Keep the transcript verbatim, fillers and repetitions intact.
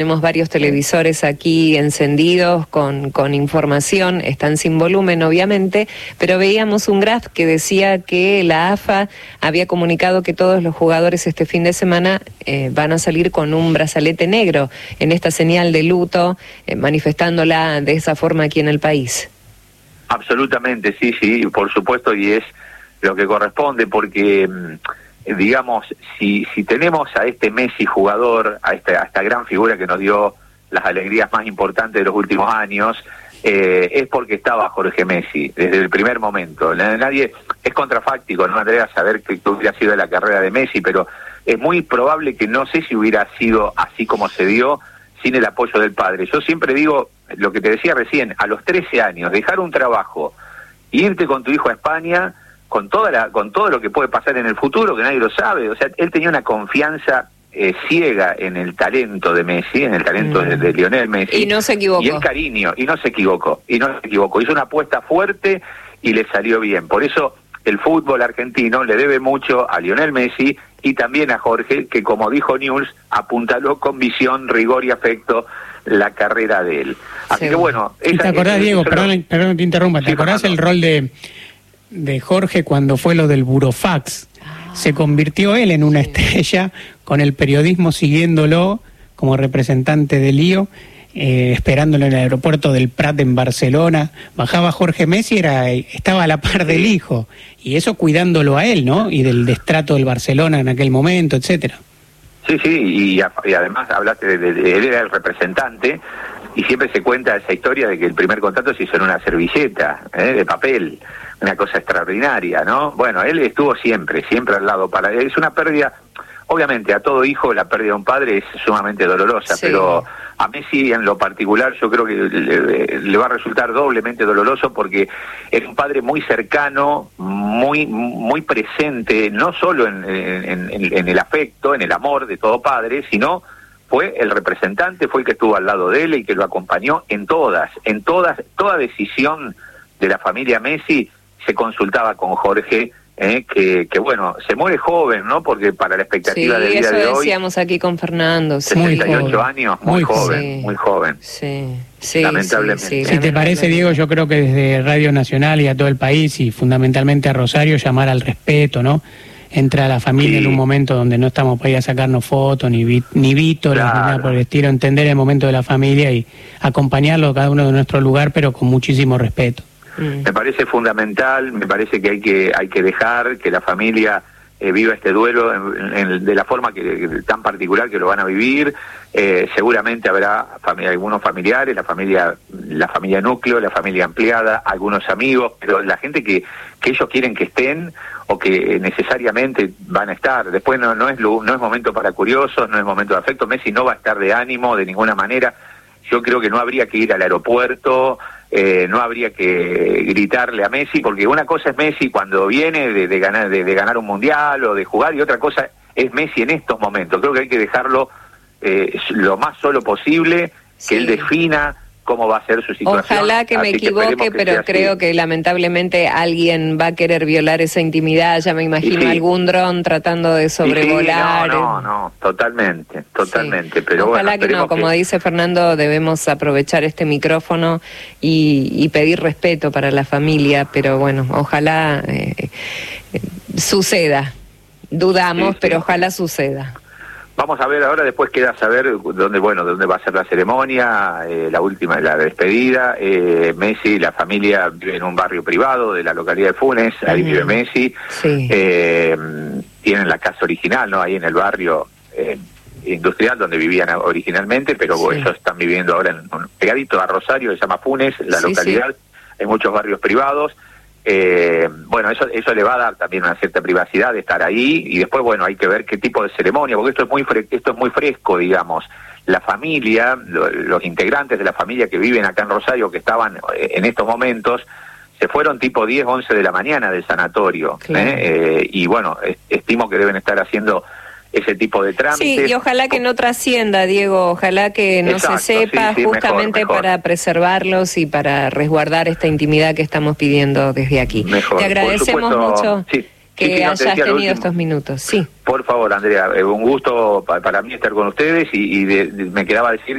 Tenemos varios televisores aquí encendidos con, con información, están sin volumen obviamente, pero veíamos un graph que decía que la A F A había comunicado que todos los jugadores este fin de semana eh, van a salir con un brazalete negro en esta señal de luto, eh, manifestándola de esa forma aquí en el país. Absolutamente, sí, sí, por supuesto, y es lo que corresponde, porque digamos, si si tenemos a este Messi jugador, a esta, a esta gran figura que nos dio las alegrías más importantes de los últimos años, eh, es porque estaba Jorge Messi desde el primer momento. Nadie, es contrafáctico, no me atrevo a saber que hubiera sido la carrera de Messi, pero es muy probable que no sé si hubiera sido así como se dio sin el apoyo del padre. Yo siempre digo, lo que te decía recién, a los trece años, dejar un trabajo, irte con tu hijo a España, con toda la, con todo lo que puede pasar en el futuro, que nadie lo sabe. O sea, él tenía una confianza eh, ciega en el talento de Messi, en el talento mm. de, de Lionel Messi. Y no se equivocó. Y el cariño, y no se equivocó, y no se equivocó. Hizo una apuesta fuerte y le salió bien. Por eso el fútbol argentino le debe mucho a Lionel Messi y también a Jorge, que como dijo News, apuntaló con visión, rigor y afecto la carrera de él. Así sí. que bueno... Esa, ¿Y te acordás, es, Diego, perdón, lo... perdón te interrumpa, ¿te sí, acordás el rol de... de Jorge cuando fue lo del burofax? Ah, se convirtió él en una sí. estrella, con el periodismo siguiéndolo como representante del lío, eh, esperándolo en el aeropuerto del Prat en Barcelona. Bajaba Jorge Messi, era, estaba a la par del hijo, y eso cuidándolo a él, ¿no? Y del destrato del Barcelona en aquel momento, etcétera. Sí, sí, y, a, y además hablaste de, de, de él era el representante, y siempre se cuenta esa historia de que el primer contrato se hizo en una servilleta, ¿eh? de papel. Una cosa extraordinaria, ¿no? Bueno, él estuvo siempre, siempre al lado para él. Es una pérdida, obviamente a todo hijo la pérdida de un padre es sumamente dolorosa, sí. pero a Messi en lo particular yo creo que le, le va a resultar doblemente doloroso porque es un padre muy cercano, muy muy presente, no solo en, en, en, en el afecto, en el amor de todo padre, sino fue el representante, fue el que estuvo al lado de él y que lo acompañó en todas, en todas, toda decisión de la familia Messi se consultaba con Jorge, eh, que, que bueno, se muere joven, ¿no? Porque para la expectativa sí, de vida de hoy... eso decíamos aquí con Fernando. Sí. sesenta y ocho años, muy, muy joven, sí. muy joven. Sí, sí, lamentablemente. Sí, sí, si te parece, Diego, yo creo que desde Radio Nacional y a todo el país, y fundamentalmente a Rosario, llamar al respeto, ¿no? Entre a la familia sí. en un momento donde no estamos para ir a sacarnos fotos, ni, vi, ni vítoras, claro. ni nada por el estilo, entender el momento de la familia y acompañarlo cada uno de nuestro lugar, pero con muchísimo respeto. Me parece fundamental, me parece que hay que hay que dejar que la familia eh, viva este duelo en, en, de la forma que, que tan particular que lo van a vivir. Eh, seguramente habrá familia, algunos familiares, la familia la familia núcleo, la familia ampliada, algunos amigos, pero la gente que, que ellos quieren que estén o que necesariamente van a estar. Después no, no es no es momento para curiosos, no es momento de afecto. Messi no va a estar de ánimo de ninguna manera. Yo creo que no habría que ir al aeropuerto, eh, no habría que gritarle a Messi, porque una cosa es Messi cuando viene de, de, ganar, de, de ganar un mundial o de jugar, y otra cosa es Messi en estos momentos. Creo que hay que dejarlo eh, lo más solo posible, que sí. él defina cómo va a ser su situación. Ojalá que me equivoque, que pero creo así. que lamentablemente alguien va a querer violar esa intimidad. Ya me imagino sí. algún dron tratando de sobrevolar. Sí, no, no, no, totalmente, totalmente. Sí. Pero Ojalá bueno, que no, como que... dice Fernando, debemos aprovechar este micrófono y, y pedir respeto para la familia, pero bueno, ojalá eh, eh, suceda. Dudamos, sí, sí. pero ojalá suceda. Vamos a ver ahora, después queda saber dónde, bueno, dónde va a ser la ceremonia, eh, la última, la despedida. Eh, Messi, la familia vive en un barrio privado de la localidad de Funes, ahí uh-huh. vive Messi. Sí. Eh, tienen la casa original, ¿no? Ahí en el barrio eh, industrial donde vivían originalmente, pero sí. ellos están viviendo ahora en un pegadito a Rosario, se llama Funes, la sí, localidad. Sí. Hay muchos barrios privados. Eh, bueno, eso eso le va a dar también una cierta privacidad de estar ahí, y después, bueno, hay que ver qué tipo de ceremonia, porque esto es muy fre esto es muy fresco, digamos. La familia, lo, los integrantes de la familia que viven acá en Rosario, que estaban en estos momentos, se fueron tipo diez, once de la mañana del sanatorio, claro. ¿eh? Eh, y bueno, estimo que deben estar haciendo ese tipo de trámites. Sí, y ojalá que no trascienda, Diego, ojalá que no Exacto, se sepa, sí, sí, justamente mejor, mejor. para preservarlos y para resguardar esta intimidad que estamos pidiendo desde aquí. Mejor. Te agradecemos supuesto, mucho. Sí. que sí, sí, no, hayas tenido último, estos minutos. Sí. Por favor, Andrea, un gusto para mí estar con ustedes y, y de, de, me quedaba decir